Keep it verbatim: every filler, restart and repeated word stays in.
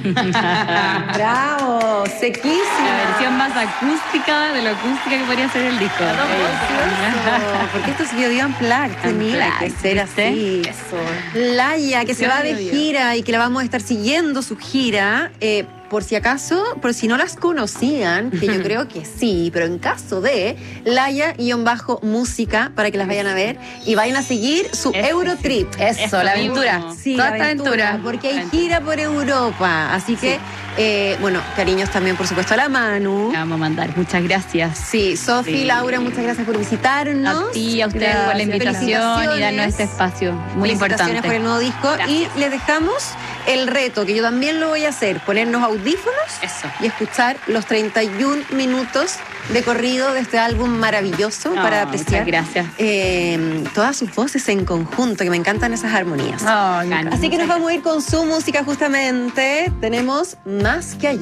¡Bravo! Sequísima. La versión más acústica de lo acústica que podría ser el disco. Precioso. Porque esto es Bio Unplugged, tenía que ser así. Eso. Laia, que se va de gira y que la vamos a estar siguiendo su gira. Eh, por si acaso, por si no las conocían, que yo creo que sí, pero en caso de, Laia-música, para que las vayan a ver y vayan a seguir su Eso, Eurotrip. Eso, Eso, la aventura. mismo. Sí, Toda la esta aventura, aventura. porque hay Aventura. gira por Europa. Así que, Sí. eh, bueno, cariños también, por supuesto, a la Manu. La vamos a mandar. Muchas gracias. Sí, Sofi, Sí. Laura, muchas gracias por visitarnos. A ti, a ustedes por la Gracias. invitación y darnos Felicitaciones. este espacio muy Felicitaciones importante. por el nuevo disco. Gracias. Y les dejamos el reto, que yo también lo voy a hacer, ponernos audífonos Eso. y escuchar los treinta y un minutos de corrido de este álbum maravilloso Oh, para apreciar muchas gracias. eh, todas sus voces en conjunto, que me encantan esas armonías. Oh, Así que nos vamos a ir con su música justamente. Tenemos Más que ayer.